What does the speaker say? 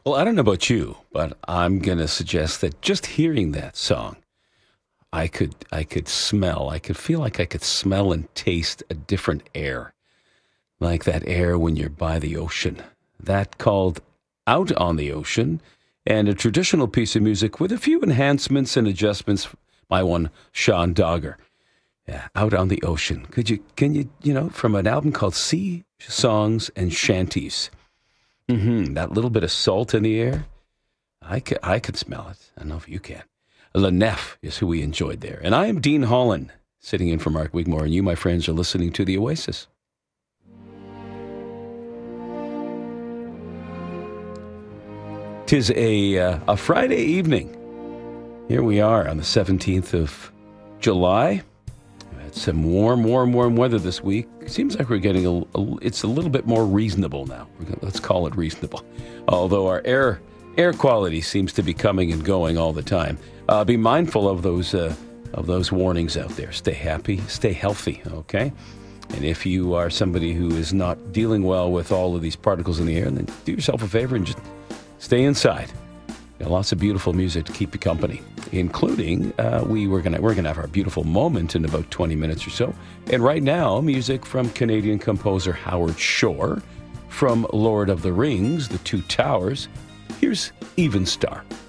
Well, I don't know about you, but I'm going to suggest that just hearing that song, I could smell, I could feel like I could smell and taste a different air, like that air when you're by the ocean. That called Out on the Ocean, and a traditional piece of music with a few enhancements and adjustments by one Sean Dogger. Yeah, Out on the Ocean. Can you, from an album called Sea Songs and Shanties. That little bit of salt in the air, I could smell it. I don't know if you can. La Nef is who we enjoyed there. And I am Dean Holland, sitting in for Mark Wigmore, and you, my friends, are listening to The Oasis. Tis a Friday evening. Here we are on the 17th of July. We had some warm weather this week. Seems like we're getting it's a little bit more reasonable now. Let's call it reasonable. Although our air quality seems to be coming and going all the time. Be mindful of those warnings out there. Stay happy, stay healthy, okay? And if you are somebody who is not dealing well with all of these particles in the air, then do yourself a favor and just stay inside. Got lots of beautiful music to keep you company, including we're gonna have our beautiful moment in about 20 minutes or so. And right now, music from Canadian composer Howard Shore, from Lord of the Rings, The Two Towers. Here's Even Star.